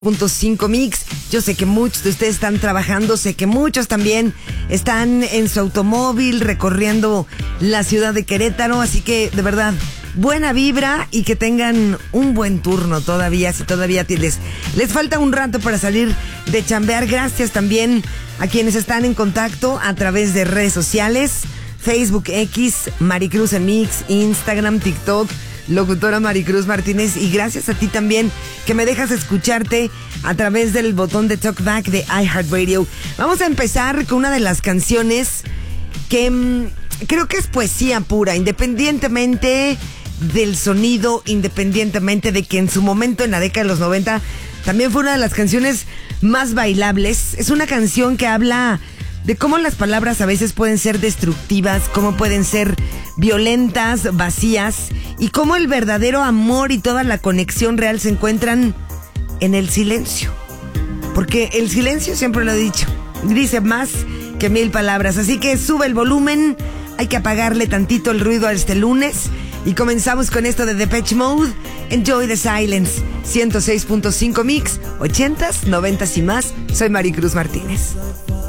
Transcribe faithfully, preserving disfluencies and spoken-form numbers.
punto cinco Mix. Yo sé que muchos de ustedes están trabajando, sé que muchos también están en su automóvil recorriendo la ciudad de Querétaro, así que de verdad, buena vibra y que tengan un buen turno todavía, si todavía les, les falta un rato para salir de chambear. Gracias también a quienes están en contacto a través de redes sociales, Facebook, X, Maricruz en Mix, Instagram, TikTok, locutora Maricruz Martínez, y gracias a ti también que me dejas escucharte a través del botón de Talkback de iHeartRadio. Vamos a empezar con una de las canciones que mmm, creo que es poesía pura, independientemente del sonido, independientemente de que en su momento en la década de los noventa también fue una de las canciones más bailables. Es una canción que habla de cómo las palabras a veces pueden ser destructivas, cómo pueden ser violentas, vacías, y cómo el verdadero amor y toda la conexión real se encuentran en el silencio. Porque el silencio, siempre lo he dicho, dice más que mil palabras. Así que sube el volumen, hay que apagarle tantito el ruido a este lunes. Y comenzamos con esto de Depeche Mode, Enjoy the Silence, ciento seis punto cinco Mix, ochentas, noventas y más. Soy Maricruz Martínez.